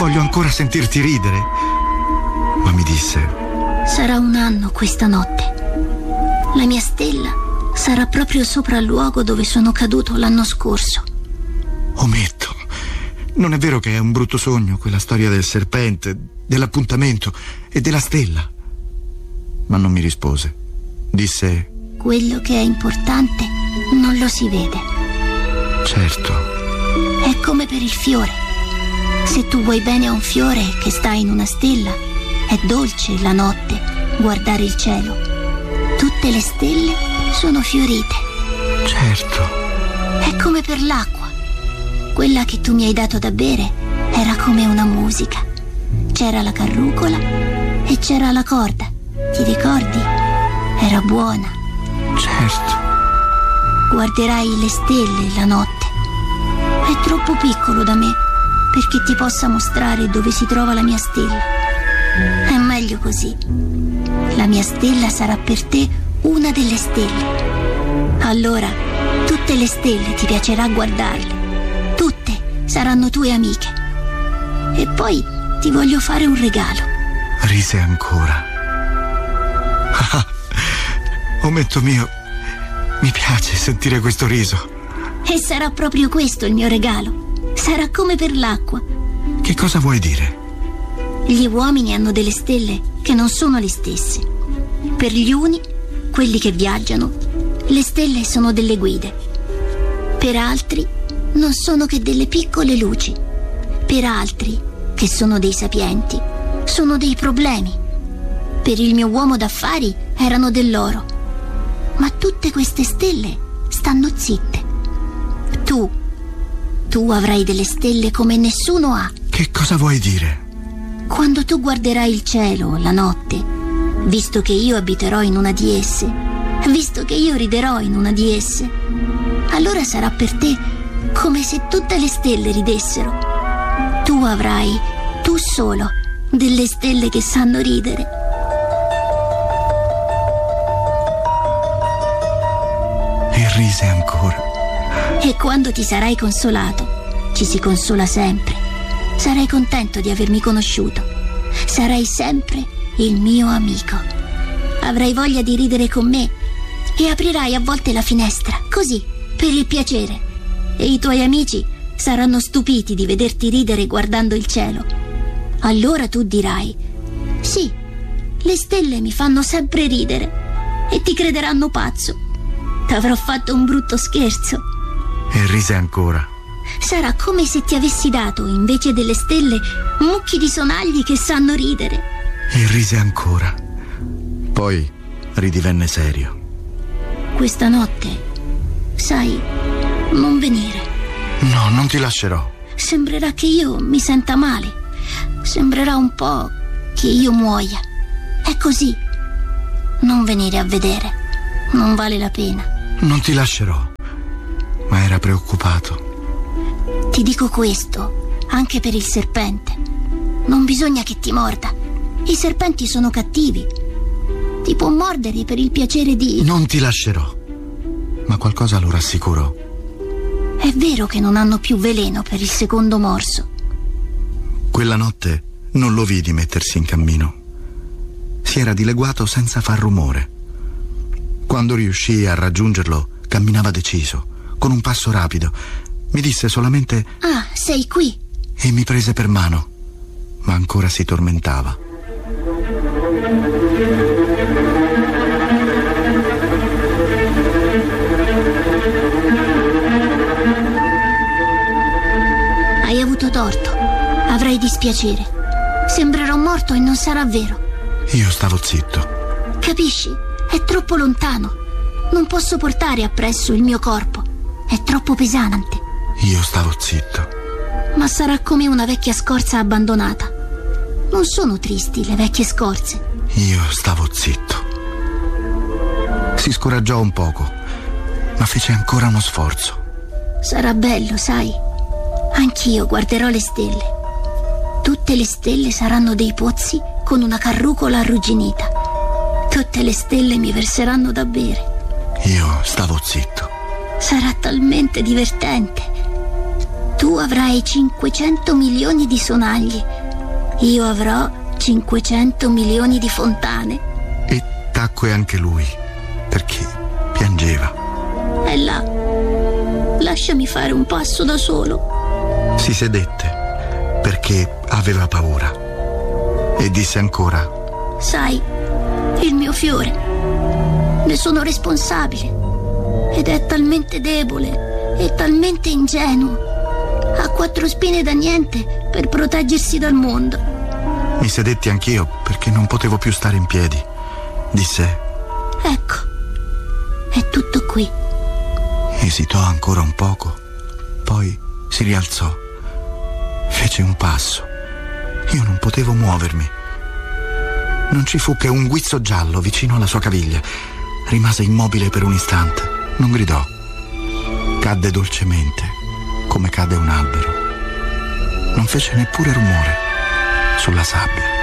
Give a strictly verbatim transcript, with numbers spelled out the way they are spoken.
voglio ancora sentirti ridere. Ma mi disse: sarà un anno questa notte. La mia stella sarà proprio sopra il luogo dove sono caduto l'anno scorso. Ometto. Non è vero che è un brutto sogno quella storia del serpente, dell'appuntamento e della stella? Ma non mi rispose. Disse: quello che è importante non lo si vede. Certo. È come per il fiore. Se tu vuoi bene a un fiore che sta in una stella, è dolce la notte guardare il cielo. Tutte le stelle sono fiorite. Certo. È come per l'acqua. Quella che tu mi hai dato da bere era come una musica. C'era la carrucola e c'era la corda. Ti ricordi? Era buona. Certo. Guarderai le stelle la notte. È troppo piccolo da me perché ti possa mostrare dove si trova la mia stella. È meglio così. La mia stella sarà per te una delle stelle. Allora tutte le stelle ti piacerà guardarle. Tutte saranno tue amiche. E poi ti voglio fare un regalo. Rise ancora. Ah, ometto mio, mi piace sentire questo riso. E sarà proprio questo il mio regalo. Sarà come per l'acqua. Che cosa vuoi dire? Gli uomini hanno delle stelle che non sono le stesse. Per gli uni, quelli che viaggiano, le stelle sono delle guide. Per altri non sono che delle piccole luci. Per altri, che sono dei sapienti, sono dei problemi. Per il mio uomo d'affari erano dell'oro. Ma tutte queste stelle stanno zitte. Tu, tu avrai delle stelle come nessuno ha. Che cosa vuoi dire? Quando tu guarderai il cielo la notte, visto che io abiterò in una di esse, visto che io riderò in una di esse, allora sarà per te come se tutte le stelle ridessero. Tu avrai, tu solo, delle stelle che sanno ridere. E rise ancora. E quando ti sarai consolato, ci si consola sempre, sarai contento di avermi conosciuto. Sarai sempre il mio amico. Avrai voglia di ridere con me e aprirai a volte la finestra, così, per il piacere. E i tuoi amici saranno stupiti di vederti ridere guardando il cielo. Allora tu dirai: sì, le stelle mi fanno sempre ridere. E ti crederanno pazzo. T'avrò fatto un brutto scherzo. E rise ancora. Sarà come se ti avessi dato, invece delle stelle, mucchi di sonagli che sanno ridere. E rise ancora. Poi ridivenne serio. Questa notte, sai, non venire. No, non ti lascerò. Sembrerà che io mi senta male. Sembrerà un po' che io muoia. È così. Non venire a vedere. Non vale la pena. Non ti lascerò. Ma era preoccupato. Ti dico questo anche per il serpente. Non bisogna che ti morda. I serpenti sono cattivi. Ti può mordere per il piacere di... Non ti lascerò. Ma qualcosa lo rassicurò. È vero che non hanno più veleno per il secondo morso. Quella notte non lo vidi mettersi in cammino. Si era dileguato senza far rumore. Quando riuscii a raggiungerlo, camminava deciso, con un passo rapido. Mi disse solamente: ah, sei qui. E mi prese per mano, ma ancora si tormentava. Hai avuto torto. Avrai dispiacere. Sembrerò morto e non sarà vero. Io stavo zitto. Capisci? È troppo lontano. Non posso portare appresso il mio corpo. È troppo pesante. Io stavo zitto. Ma sarà come una vecchia scorza abbandonata. Non sono tristi le vecchie scorze. Io stavo zitto. Si scoraggiò un poco, ma fece ancora uno sforzo. Sarà bello, sai. Anch'io guarderò le stelle. Tutte le stelle saranno dei pozzi con una carrucola arrugginita. Tutte le stelle mi verseranno da bere. Io stavo zitto. Sarà talmente divertente. Tu avrai cinquecento milioni di sonagli io avrò cinquecento milioni di fontane. E tacque anche lui, perché piangeva. È là. Lasciami fare un passo da solo. Si sedette, perché aveva paura. E disse ancora: sai, il mio fiore, ne sono responsabile. Ed è talmente debole e talmente ingenuo. Ha quattro spine da niente per proteggersi dal mondo. Mi sedetti anch'io, perché non potevo più stare in piedi. Disse: ecco, è tutto qui. Esitò ancora un poco, poi si rialzò. Fece un passo. Io non potevo muovermi. Non ci fu che un guizzo giallo vicino alla sua caviglia. Rimase immobile per un istante. Non gridò. Cadde dolcemente, come cade un albero. Non fece neppure rumore sulla sabbia.